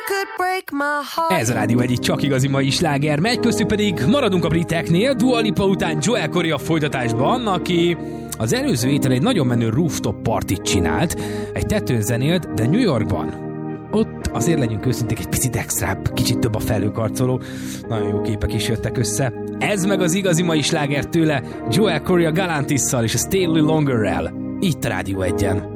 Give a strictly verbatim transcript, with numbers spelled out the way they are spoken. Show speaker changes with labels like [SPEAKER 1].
[SPEAKER 1] Ez a Rádió egyik csak igazi mai sláger, megy köztük pedig maradunk a briteknél, Dua Lipa után Joel Corey a folytatásban, aki az előző héten egy nagyon menő rooftop partit csinált, egy tetőn zenélt, de New Yorkban. Ott azért legyünk őszinték, egy picit extrább, kicsit több a felhőkarcoló, nagyon jó képek is jöttek össze. Ez meg az igazi mai sláger tőle, Joel Corey a Galantisszal és a Stay a Little Longer-rel. Itt a Rádió egyen.